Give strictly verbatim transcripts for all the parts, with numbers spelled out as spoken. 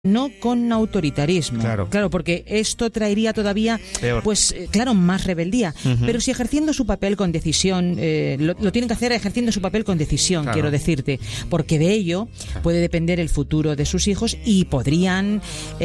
no con autoritarismo. Claro. Claro, porque esto traería todavía, Peor. pues, eh, claro, más rebeldía. Uh-huh. Pero si ejerciendo su papel con decisión, eh, lo, lo tienen que hacer ejerciendo su papel con decisión, Claro. quiero decirte, porque de ello puede depender el futuro de sus hijos y podrían,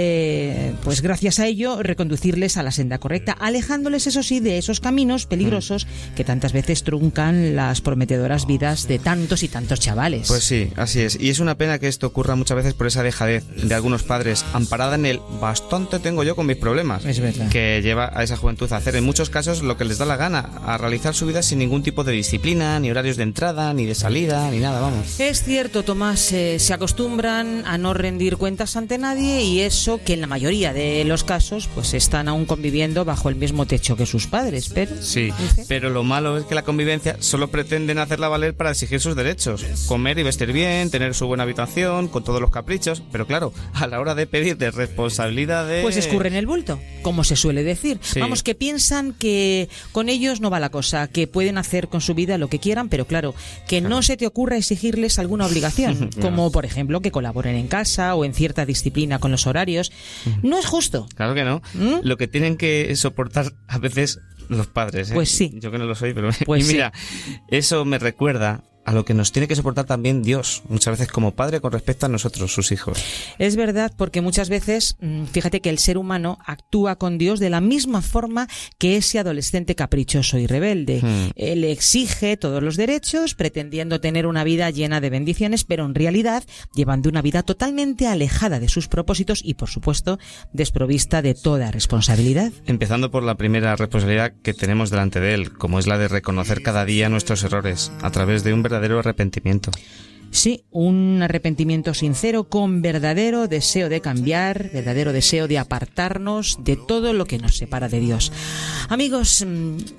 eh, pues gracias a ello, reconducirles a la senda correcta, alejándoles, eso sí, de esos caminos peligrosos uh-huh. que tantas veces truncan las prometedoras vidas de tantos y tantos chavales. Pues sí, así es. Y es una pena que esto ocurra muchas veces por esa dejadez de algunos padres, amparada en el bastante tengo yo con mis problemas, es verdad, que lleva a esa juventud a hacer en muchos casos lo que les da la gana, a realizar su vida sin ningún tipo de disciplina, ni horarios de entrada, ni de salida, ni nada, vamos. Es cierto, Tomás, eh, se acostumbran a no rendir cuentas ante nadie, y eso que en la mayoría de los casos pues están aún conviviendo bajo el mismo techo que sus padres, pero... Sí, pero lo malo es que la convivencia solo pretenden hacerla valer para exigir sus derechos, comer y vestir bien, tener su buena habitación, con todos los caprichos, pero claro, a la hora de pedir de responsabilidades... Pues escurren el bulto, como se suele decir. Sí. Vamos, que piensan que con ellos no va la cosa, que pueden hacer con su vida lo que quieran, pero claro, que no se te ocurra exigirles alguna obligación, como por ejemplo que colaboren en casa o en cierta disciplina con los horarios. No es justo. Claro que no. ¿Mm? Lo que tienen que soportar a veces los padres, ¿eh? Pues sí. Yo que no lo soy, pero... Pues y mira, sí. Eso me recuerda a lo que nos tiene que soportar también Dios, muchas veces como padre con respecto a nosotros, sus hijos. Es verdad, porque muchas veces, fíjate que el ser humano actúa con Dios de la misma forma que ese adolescente caprichoso y rebelde. Hmm. Él exige todos los derechos, pretendiendo tener una vida llena de bendiciones, pero en realidad llevando una vida totalmente alejada de sus propósitos y, por supuesto, desprovista de toda responsabilidad. Empezando por la primera responsabilidad que tenemos delante de él, como es la de reconocer cada día nuestros errores, a través de un verdadero verdadero arrepentimiento. Sí, un arrepentimiento sincero con verdadero deseo de cambiar, verdadero deseo de apartarnos de todo lo que nos separa de Dios. Amigos,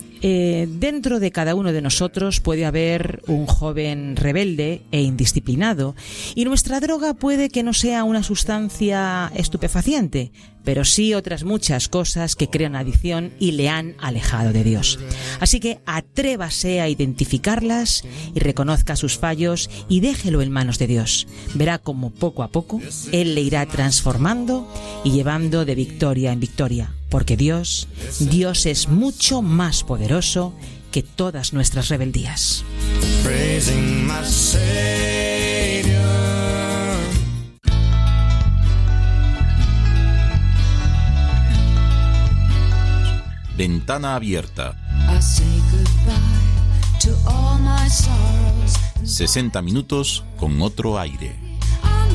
eh, dentro de cada uno de nosotros puede haber un joven rebelde e indisciplinado, y nuestra droga puede que no sea una sustancia estupefaciente, pero sí otras muchas cosas que crean adicción y le han alejado de Dios. Así que atrévase a identificarlas y reconozca sus fallos y déjelo en manos de Dios. Verá cómo poco a poco Él le irá transformando y llevando de victoria en victoria, porque Dios, Dios es mucho más poderoso que todas nuestras rebeldías. Ventana abierta. sesenta minutos con otro aire.